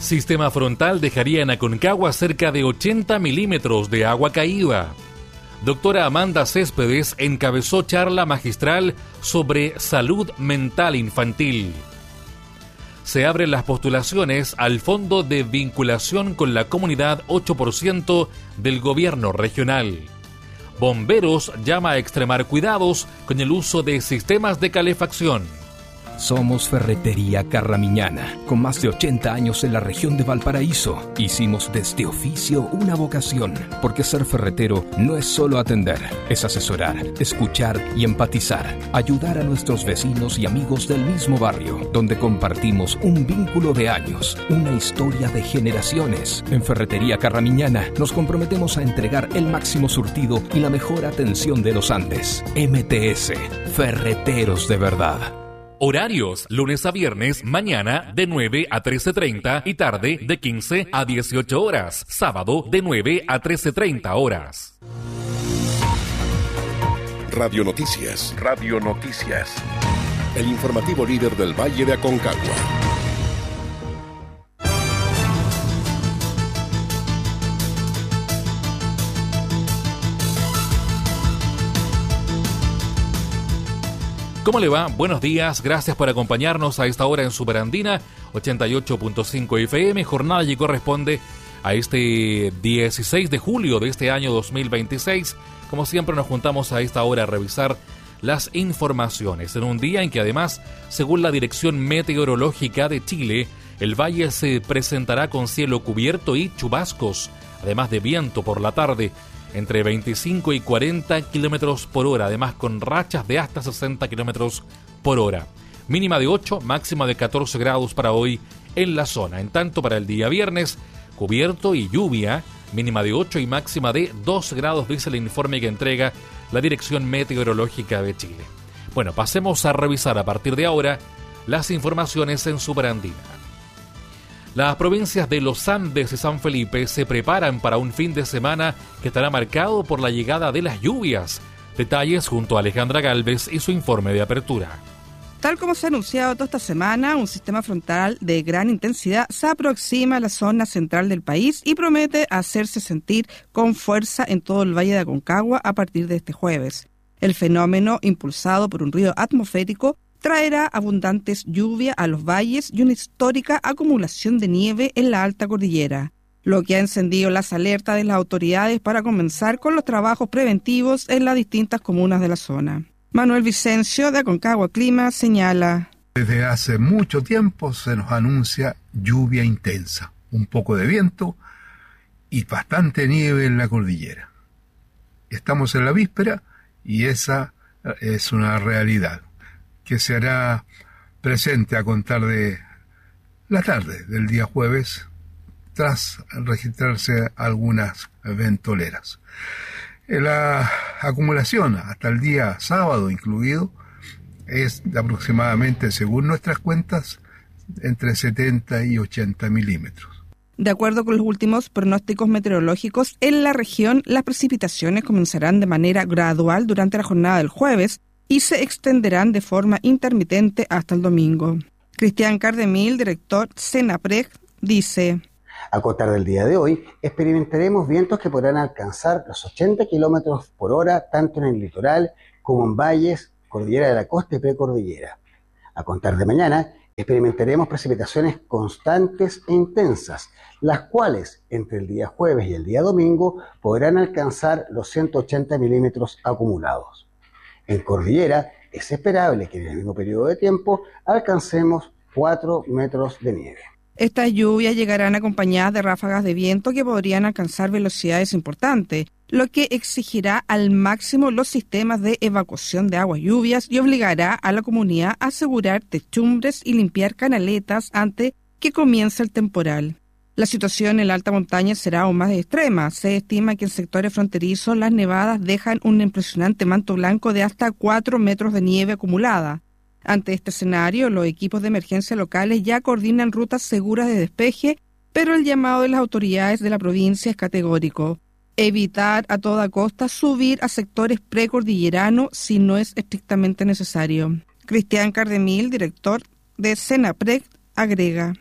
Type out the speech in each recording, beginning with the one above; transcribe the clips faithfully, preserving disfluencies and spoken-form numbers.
Sistema frontal dejaría en Aconcagua cerca de ochenta milímetros de agua caída. Doctora Amanda Céspedes encabezó charla magistral sobre salud mental infantil. Se abren las postulaciones al Fondo de Vinculación con la Comunidad ocho por ciento del Gobierno Regional. Bomberos llama a extremar cuidados con el uso de sistemas de calefacción. Somos Ferretería Carramiñana, con más de ochenta años en la región de Valparaíso. Hicimos de este oficio una vocación, porque ser ferretero no es solo atender, es asesorar, escuchar y empatizar, ayudar a nuestros vecinos y amigos del mismo barrio, donde compartimos un vínculo de años, una historia de generaciones. En Ferretería Carramiñana nos comprometemos a entregar el máximo surtido y la mejor atención de los Andes. M T S, Ferreteros de verdad. Horarios, lunes a viernes, mañana de nueve a trece treinta y tarde de quince a dieciocho horas. Sábado de nueve a trece treinta horas. Radio Noticias. Radio Noticias. El informativo líder del Valle de Aconcagua. ¿Cómo le va? Buenos días, gracias por acompañarnos a esta hora en Superandina ochenta y ocho punto cinco F M, jornada que corresponde a este dieciséis de julio de este año dos mil veintiséis. Como siempre nos juntamos a esta hora a revisar las informaciones, en un día en que además, según la Dirección Meteorológica de Chile, el valle se presentará con cielo cubierto y chubascos, además de viento por la tarde, entre veinticinco y cuarenta kilómetros por hora, además con rachas de hasta sesenta kilómetros por hora. Mínima de ocho, máxima de catorce grados para hoy en la zona. En tanto, para el día viernes, cubierto y lluvia, mínima de ocho y máxima de dos grados, dice el informe que entrega la Dirección Meteorológica de Chile. Bueno, pasemos a revisar a partir de ahora las informaciones en Superandina. Las provincias de Los Andes y San Felipe se preparan para un fin de semana que estará marcado por la llegada de las lluvias. Detalles junto a Alejandra Galvez y su informe de apertura. Tal como se ha anunciado toda esta semana, un sistema frontal de gran intensidad se aproxima a la zona central del país y promete hacerse sentir con fuerza en todo el Valle de Aconcagua a partir de este jueves. El fenómeno, impulsado por un río atmosférico, traerá abundantes lluvias a los valles y una histórica acumulación de nieve en la alta cordillera, lo que ha encendido las alertas de las autoridades para comenzar con los trabajos preventivos en las distintas comunas de la zona. Manuel Vicencio, de Aconcagua Clima, señala: Desde hace mucho tiempo se nos anuncia lluvia intensa, un poco de viento y bastante nieve en la cordillera. Estamos en la víspera y esa es una realidad que se hará presente a contar de la tarde del día jueves, tras registrarse algunas ventoleras. La acumulación hasta el día sábado incluido es de aproximadamente, según nuestras cuentas, entre setenta y ochenta milímetros. De acuerdo con los últimos pronósticos meteorológicos, en la región las precipitaciones comenzarán de manera gradual durante la jornada del jueves y se extenderán de forma intermitente hasta el domingo. Cristian Cardemil, director CENAPREG, dice: A contar del día de hoy, experimentaremos vientos que podrán alcanzar los ochenta kilómetros por hora tanto en el litoral como en valles, cordillera de la costa y precordillera. A contar de mañana, experimentaremos precipitaciones constantes e intensas, las cuales entre el día jueves y el día domingo podrán alcanzar los ciento ochenta milímetros acumulados. En cordillera, es esperable que en el mismo periodo de tiempo alcancemos cuatro metros de nieve. Estas lluvias llegarán acompañadas de ráfagas de viento que podrían alcanzar velocidades importantes, lo que exigirá al máximo los sistemas de evacuación de aguas lluvias y obligará a la comunidad a asegurar techumbres y limpiar canaletas antes que comience el temporal. La situación en la alta montaña será aún más extrema. Se estima que en sectores fronterizos las nevadas dejan un impresionante manto blanco de hasta cuatro metros de nieve acumulada. Ante este escenario, los equipos de emergencia locales ya coordinan rutas seguras de despeje, pero el llamado de las autoridades de la provincia es categórico: evitar a toda costa subir a sectores precordilleranos si no es estrictamente necesario. Cristian Cardemil, director de CENAPREG, agrega: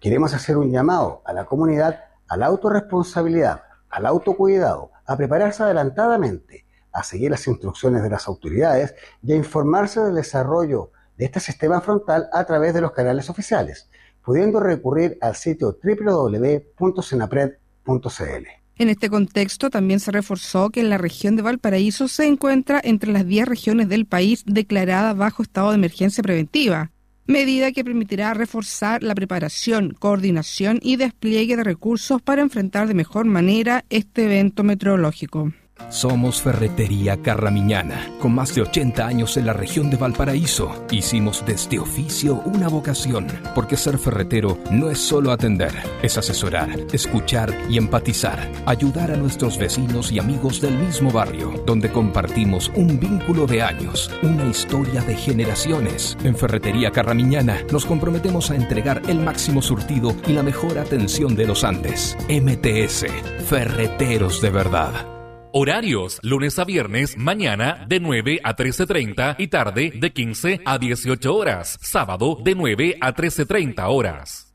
Queremos hacer un llamado a la comunidad a la autorresponsabilidad, al autocuidado, a prepararse adelantadamente, a seguir las instrucciones de las autoridades y a informarse del desarrollo de este sistema frontal a través de los canales oficiales, pudiendo recurrir al sitio doble u doble u doble u punto senapred punto c l. En este contexto, también se reforzó que en la región de Valparaíso se encuentra entre las diez regiones del país declaradas bajo estado de emergencia preventiva, medida que permitirá reforzar la preparación, coordinación y despliegue de recursos para enfrentar de mejor manera este evento meteorológico. Somos Ferretería Carramiñana, con más de ochenta años en la región de Valparaíso. Hicimos de este oficio una vocación, porque ser ferretero no es solo atender, es asesorar, escuchar y empatizar, ayudar a nuestros vecinos y amigos del mismo barrio, donde compartimos un vínculo de años, una historia de generaciones. En Ferretería Carramiñana nos comprometemos a entregar el máximo surtido y la mejor atención de los Andes. M T S, Ferreteros de verdad. Horarios, lunes a viernes, mañana de nueve a trece treinta y tarde de quince a dieciocho horas. Sábado de nueve a trece treinta horas.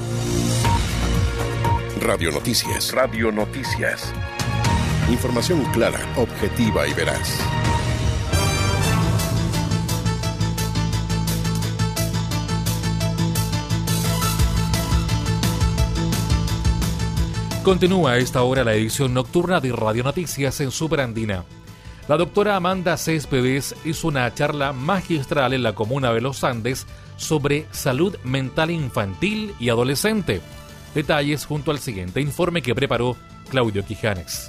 Radio Noticias. Radio Noticias. Información clara, objetiva y veraz. Continúa a esta hora la edición nocturna de Radio Noticias en Superandina. La doctora Amanda Céspedes hizo una charla magistral en la comuna de Los Andes sobre salud mental infantil y adolescente. Detalles junto al siguiente informe que preparó Claudio Quijanes.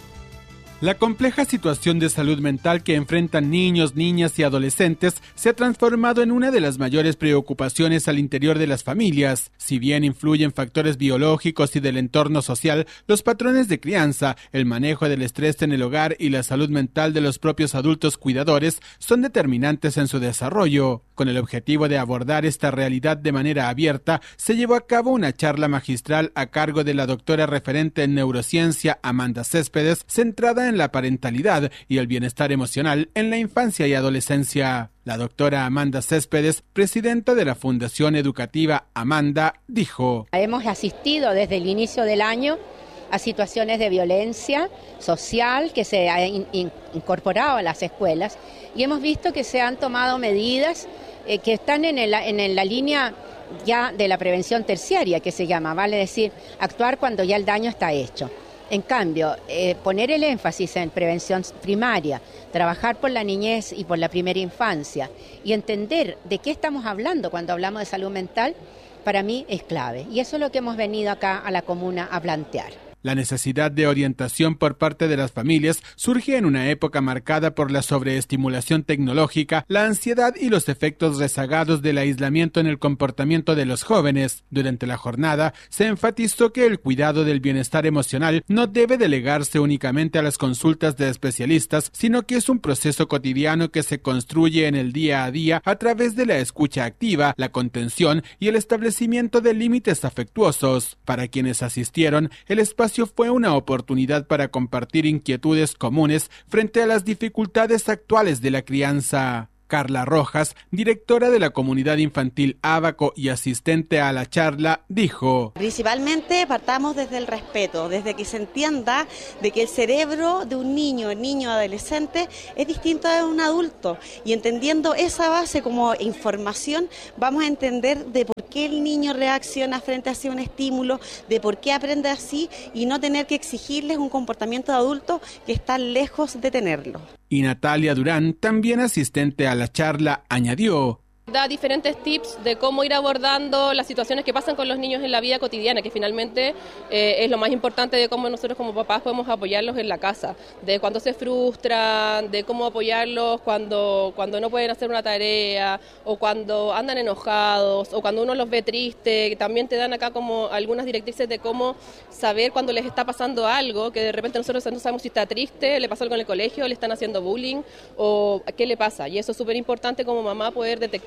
La compleja situación de salud mental que enfrentan niños, niñas y adolescentes se ha transformado en una de las mayores preocupaciones al interior de las familias. Si bien influyen factores biológicos y del entorno social, los patrones de crianza, el manejo del estrés en el hogar y la salud mental de los propios adultos cuidadores son determinantes en su desarrollo. Con el objetivo de abordar esta realidad de manera abierta, se llevó a cabo una charla magistral a cargo de la doctora referente en neurociencia Amanda Céspedes, centrada en la parentalidad y el bienestar emocional en la infancia y adolescencia. La doctora Amanda Céspedes, presidenta de la Fundación Educativa Amanda, dijo: Hemos asistido desde el inicio del año a situaciones de violencia social que se ha in- in- incorporado a las escuelas y hemos visto que se han tomado medidas eh, que están en, el, en la línea ya de la prevención terciaria, que se llama, vale decir, actuar cuando ya el daño está hecho. En cambio, eh, poner el énfasis en prevención primaria, trabajar por la niñez y por la primera infancia y entender de qué estamos hablando cuando hablamos de salud mental, para mí es clave. Y eso es lo que hemos venido acá a la comuna a plantear. La necesidad de orientación por parte de las familias surge en una época marcada por la sobreestimulación tecnológica, la ansiedad y los efectos rezagados del aislamiento en el comportamiento de los jóvenes. Durante la jornada se enfatizó que el cuidado del bienestar emocional no debe delegarse únicamente a las consultas de especialistas, sino que es un proceso cotidiano que se construye en el día a día a través de la escucha activa, la contención y el establecimiento de límites afectuosos. Para quienes asistieron, el espacio fue una oportunidad para compartir inquietudes comunes frente a las dificultades actuales de la crianza. Carla Rojas, directora de la comunidad infantil Ábaco y asistente a la charla, dijo: Principalmente partamos desde el respeto, desde que se entienda de que el cerebro de un niño, niño adolescente es distinto a un adulto, y entendiendo esa base como información vamos a entender de por qué el niño reacciona frente a un estímulo, de por qué aprende así y no tener que exigirles un comportamiento de adulto que está lejos de tenerlo. Y Natalia Durán, también asistente a la charla, añadió: Da diferentes tips de cómo ir abordando las situaciones que pasan con los niños en la vida cotidiana, que finalmente eh, es lo más importante de cómo nosotros como papás podemos apoyarlos en la casa, de cuando se frustran, de cómo apoyarlos cuando, cuando no pueden hacer una tarea, o cuando andan enojados, o cuando uno los ve tristes, que también te dan acá como algunas directrices de cómo saber cuando les está pasando algo, que de repente nosotros no sabemos si está triste, le pasó algo en el colegio, le están haciendo bullying, o qué le pasa, y eso es súper importante como mamá poder detectar.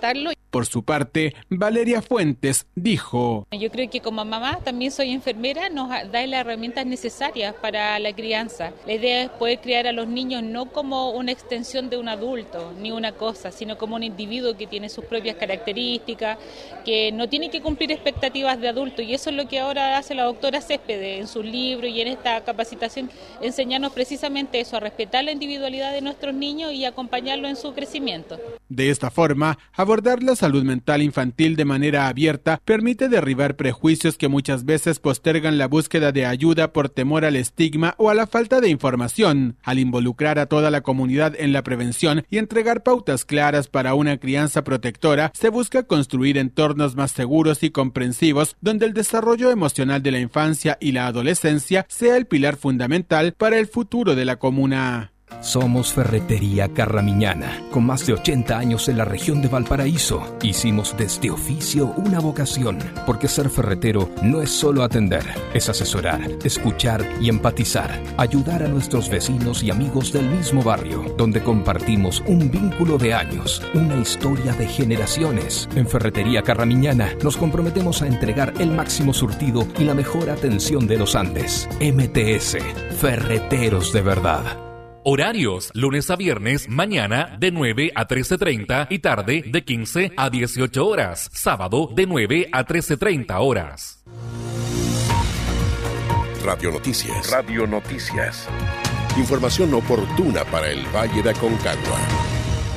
Por su parte, Valeria Fuentes dijo: Yo creo que como mamá, también soy enfermera, nos da las herramientas necesarias para la crianza. La idea es poder criar a los niños no como una extensión de un adulto, ni una cosa, sino como un individuo que tiene sus propias características, que no tiene que cumplir expectativas de adulto. Y eso es lo que ahora hace la doctora Céspedes en sus libros y en esta capacitación, enseñarnos precisamente eso, a respetar la individualidad de nuestros niños y acompañarlo en su crecimiento. De esta forma, abordar la salud mental infantil de manera abierta permite derribar prejuicios que muchas veces postergan la búsqueda de ayuda por temor al estigma o a la falta de información. Al involucrar a toda la comunidad en la prevención y entregar pautas claras para una crianza protectora, se busca construir entornos más seguros y comprensivos, donde el desarrollo emocional de la infancia y la adolescencia sea el pilar fundamental para el futuro de la comuna. Somos Ferretería Carramiñana, con más de ochenta años en la región de Valparaíso. Hicimos de este oficio una vocación, porque ser ferretero no es solo atender, es asesorar, escuchar y empatizar, ayudar a nuestros vecinos y amigos del mismo barrio, donde compartimos un vínculo de años, una historia de generaciones. En Ferretería Carramiñana nos comprometemos a entregar el máximo surtido y la mejor atención de los Andes. M T S, Ferreteros de verdad. Horarios, lunes a viernes, mañana de nueve a trece treinta y tarde de quince a dieciocho horas. Sábado de nueve a trece treinta horas. Radio Noticias. Radio Noticias. Información oportuna para el Valle de Aconcagua.